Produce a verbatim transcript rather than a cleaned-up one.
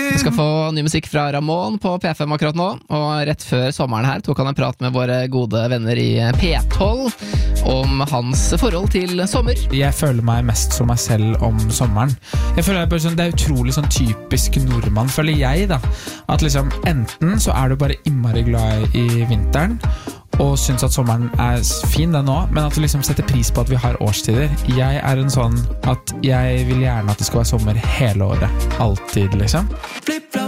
Vi skal få ny musikk fra Ramón på P fem akkurat nå, og rett før sommeren her tok han en prat med våre gode venner i P tolv om hans forhold til sommer. Jeg føler meg mest som meg selv om sommeren. Jeg føler jeg bare sånn, det er utrolig sånn typisk nordmann, føler jeg da, at liksom enten så er du bare innmari glad i vinteren, og synes at sommeren er fin den nå, men at du liksom setter pris på at vi har årstider. Jeg er en sånn at jeg vil gjerne at det skal være sommer hele året, alltid liksom. Flip-flop.